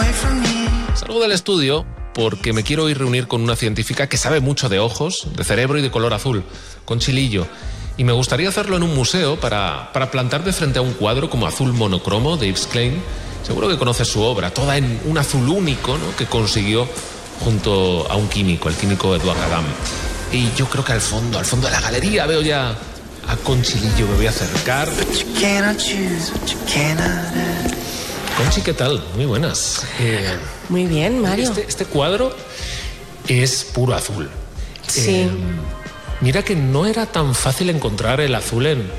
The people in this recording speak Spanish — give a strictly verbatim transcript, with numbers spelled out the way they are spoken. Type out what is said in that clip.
Salgo del estudio porque me quiero ir a reunir con una científica que sabe mucho de ojos, de cerebro y de color azul, Conchi Lillo. Y me gustaría hacerlo en un museo para, para plantarme frente a un cuadro como Azul Monocromo de Yves Klein. Seguro que conoces su obra, toda en un azul único, ¿no?, que consiguió junto a un químico, el químico Edouard Adam. Y yo creo que al fondo, al fondo de la galería veo ya a Conchi Lillo. Me voy a acercar. Conchi, ¿qué tal? Muy buenas. Eh, Muy bien, Mario. Este, este cuadro es puro azul. Sí. Eh, mira que no era tan fácil encontrar el azul en,